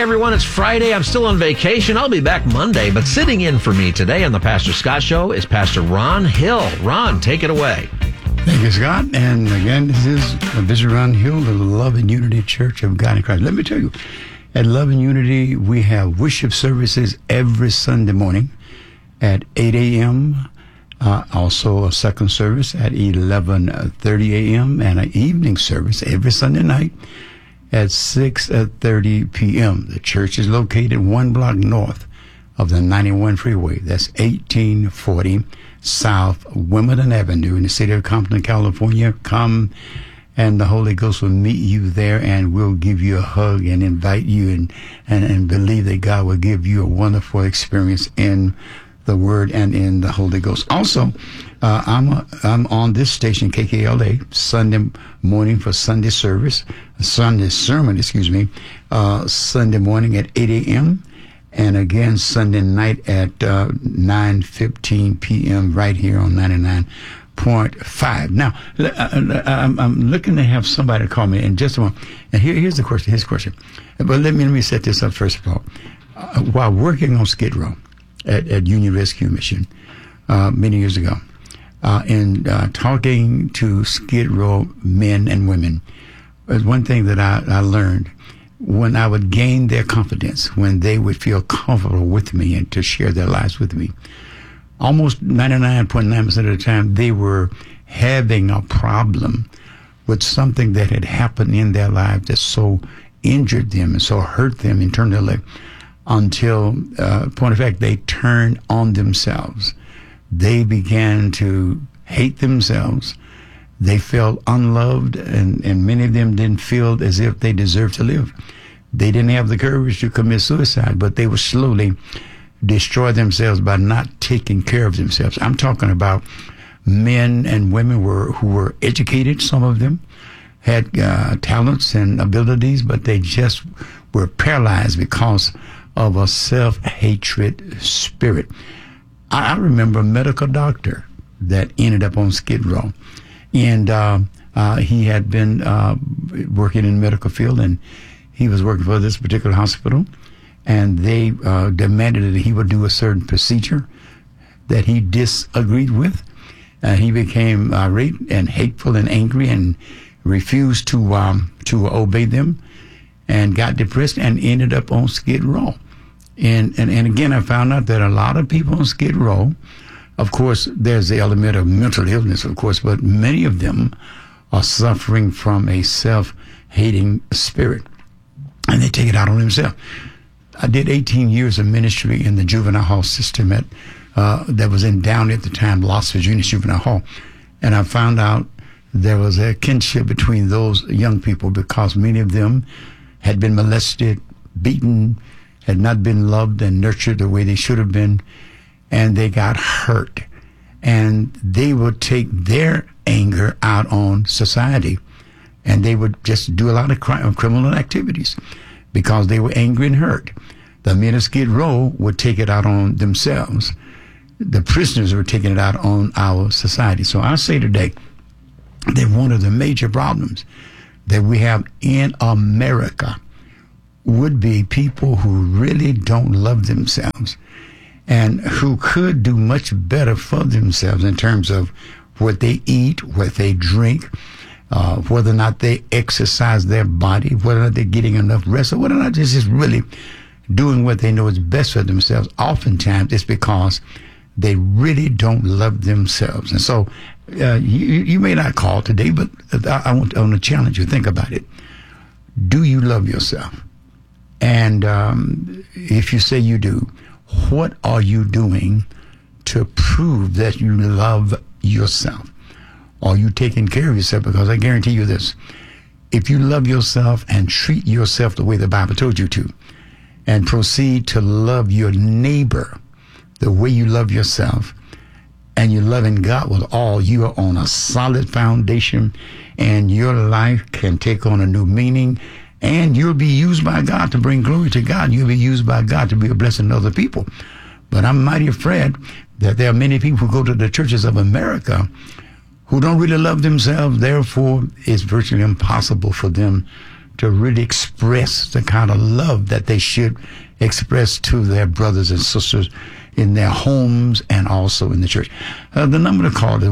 everyone, it's Friday. I'm still on vacation. I'll be back Monday, but sitting in for me today on the Pastor Scott Show is Pastor Ron Hill. Ron, take it away. Thank you, Scott. And again, this is Bishop Ron Hill of the Love and Unity Church of God in Christ. Let me tell you, at Love and Unity, we have worship services every Sunday morning at 8 a.m., also a second service at 11:30 a.m., and an evening service every Sunday night at 6:30 p.m. The church is located one block north of the 91 freeway. That's 1840 South Wimbledon Avenue in the city of Compton, California. Come, and the Holy Ghost will meet you there, and we'll give you a hug and invite you and believe that God will give you a wonderful experience in the Word and in the Holy Ghost. Also, I'm on this station, KKLA, Sunday morning for Sunday service, Sunday sermon, Sunday morning at 8 a.m., and again Sunday night at 9:15 p.m. right here on 99.5. Now, I'm looking to have somebody call me in just a moment. And here's the question. But let me set this up first of all. While working on Skid Row at Union Rescue Mission many years ago, and talking to Skid Row men and women, one thing that I learned, when I would gain their confidence, when they would feel comfortable with me and to share their lives with me, almost 99.9% of the time they were having a problem with something that had happened in their lives that so injured them and so hurt them internally, until, point of fact, they turned on themselves. They began to hate themselves. They felt unloved, and many of them didn't feel as if they deserved to live. They didn't have the courage to commit suicide, but they would slowly destroy themselves by not taking care of themselves. I'm talking about men and women who were educated. Some of them had talents and abilities, but they just were paralyzed because of a self-hatred spirit. I remember a medical doctor that ended up on Skid Row. And he had been working in the medical field, and he was working for this particular hospital. And they demanded that he would do a certain procedure that he disagreed with. He became irate and hateful and angry and refused to obey them, and got depressed and ended up on Skid Row. And again, I found out that a lot of people on Skid Row, of course, there's the element of mental illness, of course, but many of them are suffering from a self-hating spirit, and they take it out on themselves. I did 18 years of ministry in the juvenile hall system that was in Downey at the time, Las Virginias Juvenile Hall, and I found out there was a kinship between those young people because many of them had been molested, beaten, had not been loved and nurtured the way they should have been, and they got hurt. And they would take their anger out on society, and they would just do a lot of criminal activities because they were angry and hurt. The men of Skid Row would take it out on themselves. The prisoners were taking it out on our society. So I say today that one of the major problems that we have in America would be people who really don't love themselves and who could do much better for themselves in terms of what they eat, what they drink, whether or not they exercise their body, whether or not they're getting enough rest, or whether or not they're just really doing what they know is best for themselves. Oftentimes it's because they really don't love themselves. And so you may not call today, but I want to challenge you. Think about it. Do you love yourself? And if you say you do, what are you doing to prove that you love yourself? Are you taking care of yourself? Because I guarantee you this, if you love yourself and treat yourself the way the Bible told you to, and proceed to love your neighbor the way you love yourself, and you're loving God with all, you are on a solid foundation, and your life can take on a new meaning, and you'll be used by God to bring glory to God. You'll be used by God to be a blessing to other people. But I'm mighty afraid that there are many people who go to the churches of America who don't really love themselves. Therefore, it's virtually impossible for them to really express the kind of love that they should express to their brothers and sisters in their homes and also in the church. The number to call is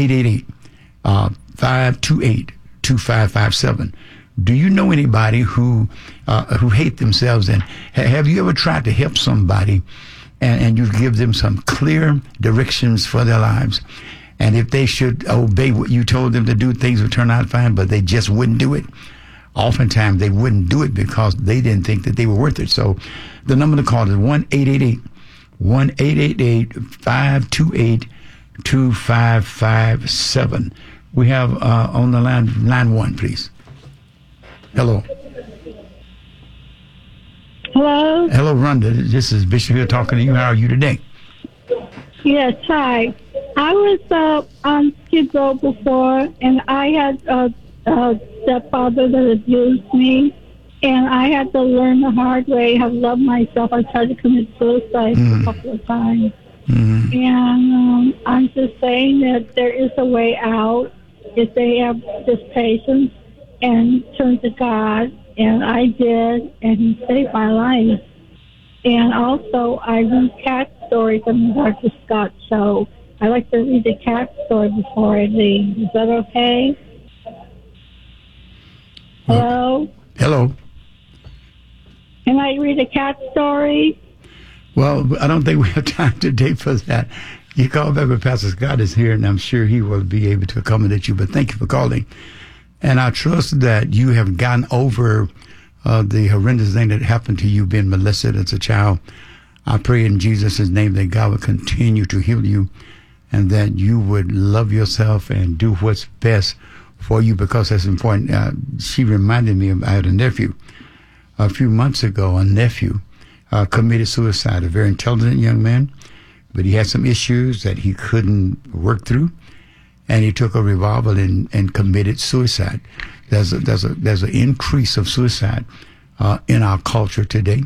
1-888-528-2557. Do you know anybody who hate themselves? And have you ever tried to help somebody and you give them some clear directions for their lives? And if they should obey what you told them to do, things would turn out fine, but they just wouldn't do it. Oftentimes they wouldn't do it because they didn't think that they were worth it. So the number to call is 1-888-528-2557. We have on the line one, please. Hello. Hello? Hello, Rhonda. This is Bishop here talking to you. How are you today? Yes, hi. I was on Skid Row before, and I had a stepfather that abused me, and I had to learn the hard way how to love myself. I tried to commit suicide a couple of times. And I'm just saying that there is a way out if they have just patience and turn to God, and I did, and He saved my life. And also, I read cat stories on the Dr. Scott show. I like to read the cat story before I leave. Is that okay? Hello? Hello. Can I read a cat story? Well, I don't think we have time today for that. You call back when Pastor Scott is here, and I'm sure he will be able to accommodate you. But thank you for calling. And I trust that you have gotten over the horrendous thing that happened to you being molested as a child. I pray in Jesus' name that God will continue to heal you and that you would love yourself and do what's best for you, because that's important. She reminded me I had a nephew. A few months ago, a nephew committed suicide, a very intelligent young man, but he had some issues that he couldn't work through, and he took a revolver and committed suicide. There's an increase of suicide in our culture today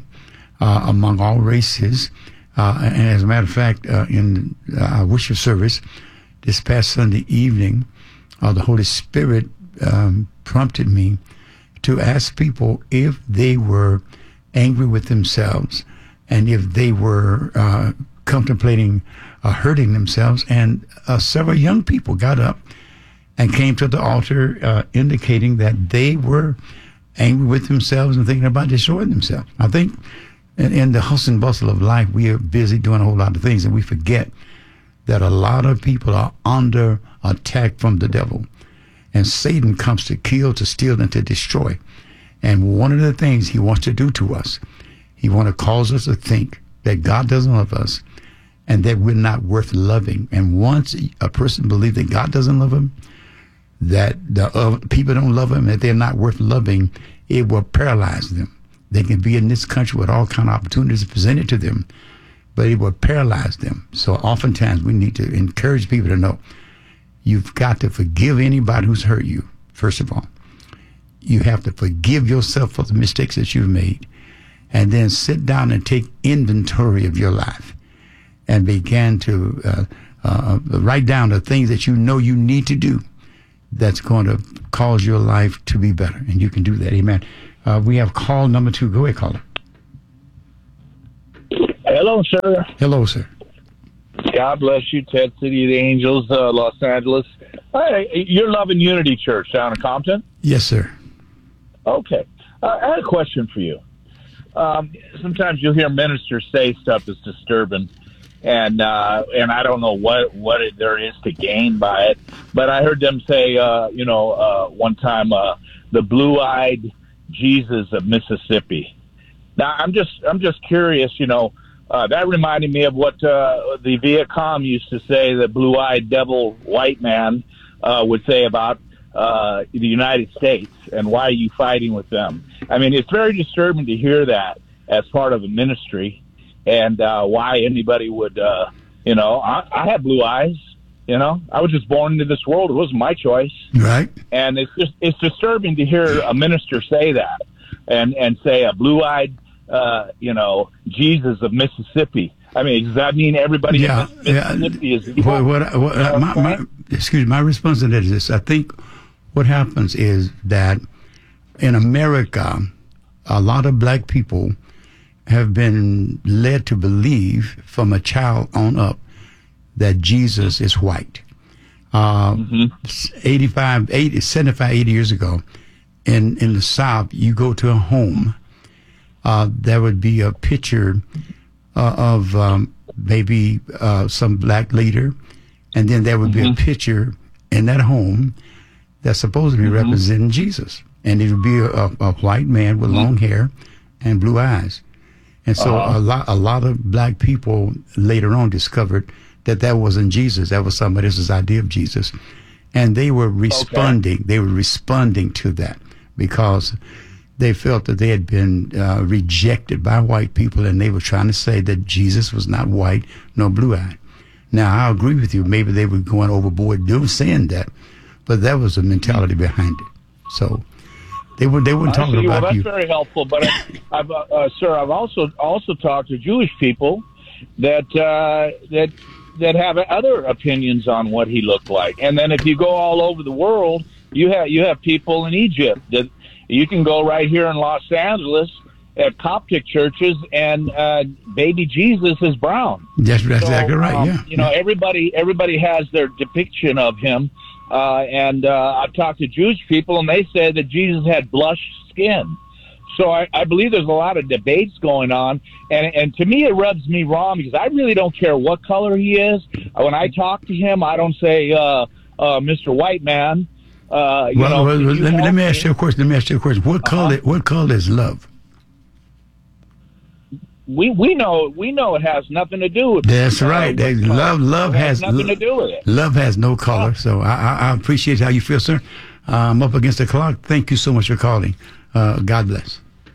among all races. And as a matter of fact, in our worship service this past Sunday evening, the Holy Spirit prompted me to ask people if they were angry with themselves and if they were contemplating hurting themselves. And several young people got up and came to the altar indicating that they were angry with themselves and thinking about destroying themselves. I think in the hustle and bustle of life, we are busy doing a whole lot of things, and we forget that a lot of people are under attack from the devil. And Satan comes to kill, to steal, and to destroy. And one of the things he wants to do to us, he wants to cause us to think that God doesn't love us and that we're not worth loving. And once a person believes that God doesn't love him, that the people don't love him, that they're not worth loving, it will paralyze them. They can be in this country with all kind of opportunities presented to them, but it will paralyze them. So oftentimes we need to encourage people to know you've got to forgive anybody who's hurt you, first of all. You have to forgive yourself for the mistakes that you've made, and then sit down and take inventory of your life and begin to write down the things that you know you need to do that's going to cause your life to be better. And you can do that. Amen. We have call number 2. Go ahead, caller. Hello, sir. Hello, sir. God bless you, Ted City of the Angels, Los Angeles. Hey, you're Love and Unity Church down in Compton? Yes, sir. Okay. I had a question for you. Sometimes you'll hear ministers say stuff that's disturbing, and I don't know what there is to gain by it, but I heard them say, one time, the blue-eyed Jesus of Mississippi. Now, I'm just curious, that reminded me of what the Viet Cong used to say, the blue-eyed devil white man would say about the United States, and why are you fighting with them? I mean, it's very disturbing to hear that as part of a ministry, and why anybody would, I have blue eyes, I was just born into this world. It wasn't my choice. Right. And it's disturbing to hear a minister say that and say a blue-eyed, Jesus of Mississippi. I mean, does that mean everybody in Mississippi is evil? My response to that is this. I think what happens is that in America, a lot of black people have been led to believe from a child on up that Jesus is white. 75, 80 years ago, in the South, you go to a home, there would be a picture of maybe some black leader, and then there would be a picture in that home that's supposedly representing Jesus. And it would be a white man with long hair and blue eyes. And so a lot of black people later on discovered that wasn't Jesus. That was somebody else's idea of Jesus. And they were responding. Okay. They were responding to that because they felt that they had been rejected by white people, and they were trying to say that Jesus was not white nor blue-eyed. Now, I agree with you. Maybe they were going overboard saying that, but that was the mentality behind it. So they weren't talking about you. Well, that's very helpful. But sir, I've also talked to Jewish people that have other opinions on what he looked like. And then if you go all over the world, you have people in Egypt that you can go right here in Los Angeles at Coptic churches, and baby Jesus is brown. That's exactly right. Yeah. You know, everybody has their depiction of him. And I've talked to Jewish people, and they say that Jesus had blush skin. So I believe there's a lot of debates going on, and to me it rubs me wrong because I really don't care what color he is. When I talk to him, I don't say Mr. White Man. Let me ask you a question. What color is love? We know it has nothing to do with. That's right. Love has nothing to do with it. Love has no color. So I appreciate how you feel, sir. I'm up against the clock. Thank you so much for calling. God bless.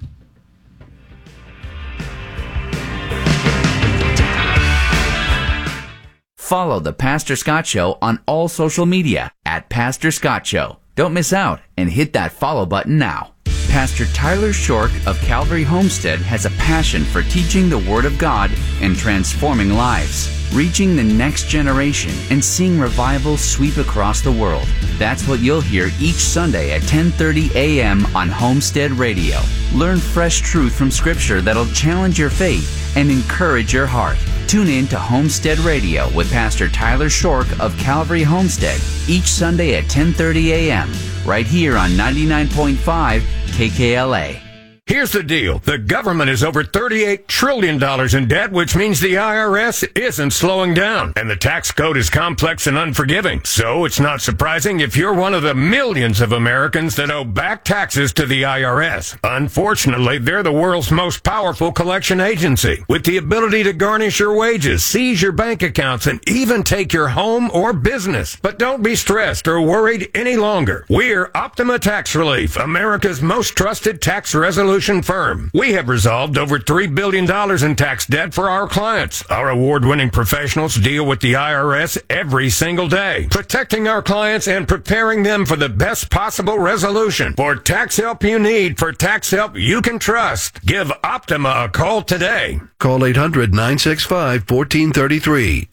Follow the Pastor Scott Show on all social media at Pastor Scott Show. Don't miss out and hit that follow button now. Pastor Tyler Shork of Calvary Homestead has a passion for teaching the Word of God and transforming lives, reaching the next generation, and seeing revival sweep across the world. That's what you'll hear each Sunday at 10:30 a.m. on Homestead Radio. Learn fresh truth from Scripture that'll challenge your faith and encourage your heart. Tune in to Homestead Radio with Pastor Tyler Shork of Calvary Homestead each Sunday at 10:30 a.m. right here on 99.5 KKLA. Here's the deal. The government is over $38 trillion in debt, which means the IRS isn't slowing down. And the tax code is complex and unforgiving. So it's not surprising if you're one of the millions of Americans that owe back taxes to the IRS. Unfortunately, they're the world's most powerful collection agency, with the ability to garnish your wages, seize your bank accounts, and even take your home or business. But don't be stressed or worried any longer. We're Optima Tax Relief, America's most trusted tax resolution firm. We have resolved over $3 billion in tax debt for our clients. Our award-winning professionals deal with the IRS every single day, protecting our clients and preparing them for the best possible resolution. For tax help you need, for tax help you can trust, give Optima a call today. Call 800-965-1433.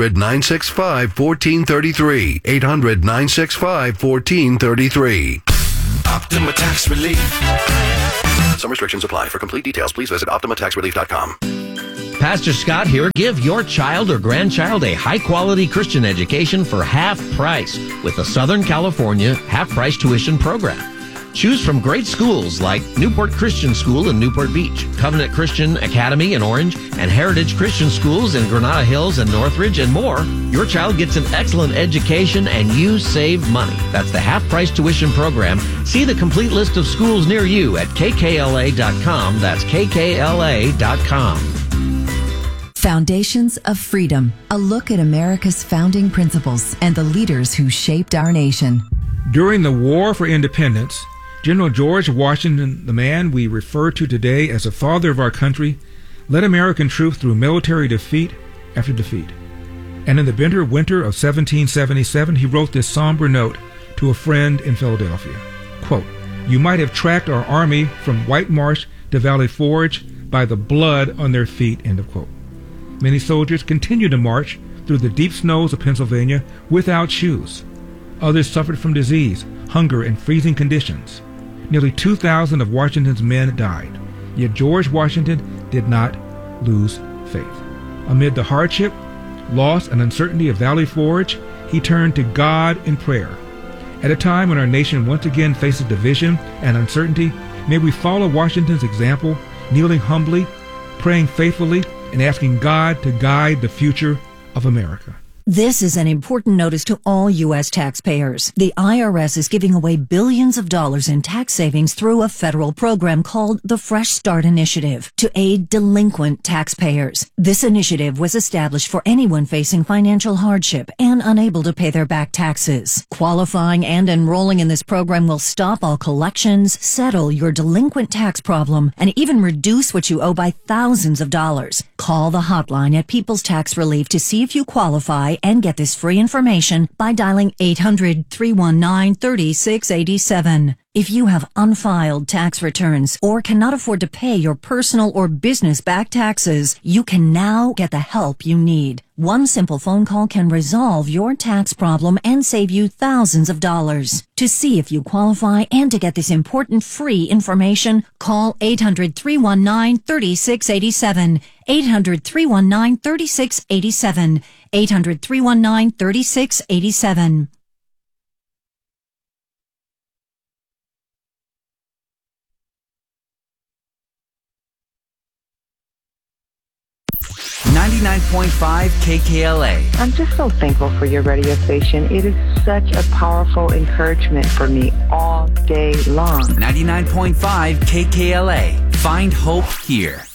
800-965-1433. 800-965-1433. Optima Tax Relief. Some restrictions apply. For complete details, please visit OptimaTaxRelief.com. Pastor Scott here. Give your child or grandchild a high-quality Christian education for half price with the Southern California half-price tuition program. Choose from great schools like Newport Christian School in Newport Beach, Covenant Christian Academy in Orange, and Heritage Christian Schools in Granada Hills and Northridge, and more. Your child gets an excellent education and you save money. That's the half-price tuition program. See the complete list of schools near you at kkla.com. That's kkla.com. Foundations of Freedom, a look at America's founding principles and the leaders who shaped our nation. During the War for Independence, General George Washington, the man we refer to today as the father of our country, led American troops through military defeat after defeat. And in the bitter winter of 1777, he wrote this somber note to a friend in Philadelphia. Quote, "You might have tracked our army from White Marsh to Valley Forge by the blood on their feet," end of quote. Many soldiers continued to march through the deep snows of Pennsylvania without shoes. Others suffered from disease, hunger, and freezing conditions. nearly 2,000 of Washington's men died. Yet George Washington did not lose faith. Amid the hardship, loss, and uncertainty of Valley Forge, he turned to God in prayer. At a time when our nation once again faces division and uncertainty, may we follow Washington's example, kneeling humbly, praying faithfully, and asking God to guide the future of America. This is an important notice to all U.S. taxpayers. The IRS is giving away billions of dollars in tax savings through a federal program called the Fresh Start Initiative to aid delinquent taxpayers. This initiative was established for anyone facing financial hardship and unable to pay their back taxes. Qualifying and enrolling in this program will stop all collections, settle your delinquent tax problem, and even reduce what you owe by thousands of dollars. Call the hotline at People's Tax Relief to see if you qualify and get this free information by dialing 800-319-3687. If you have unfiled tax returns or cannot afford to pay your personal or business back taxes, you can now get the help you need. One simple phone call can resolve your tax problem and save you thousands of dollars. To see if you qualify and to get this important free information, call 800-319-3687. 800-319-3687. 800-319-3687. .5 KKLA. I'm just so thankful for your radio station. It is such a powerful encouragement for me all day long. 99.5 KKLA. Find hope here.